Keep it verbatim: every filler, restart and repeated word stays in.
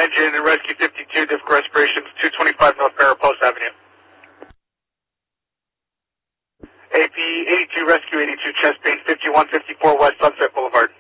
engine and Rescue fifty-two, difficult respirations, two twenty-five North Parapost Avenue. A P eighty-two, Rescue eighty-two, chest pain, fifty-one fifty-four West Sunset Boulevard.